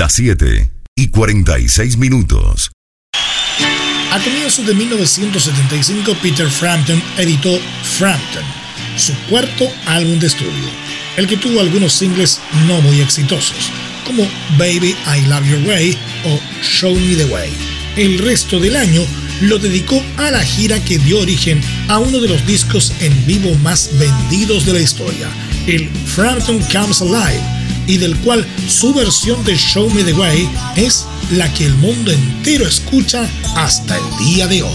Las 7:46. A comienzos de 1975, Peter Frampton editó Frampton, su cuarto álbum de estudio, el que tuvo algunos singles no muy exitosos, como Baby I Love Your Way o Show Me the Way. El resto del año lo dedicó a la gira que dio origen a uno de los discos en vivo más vendidos de la historia, el Frampton Comes Alive, y del cual su versión de Show Me the Way es la que el mundo entero escucha hasta el día de hoy.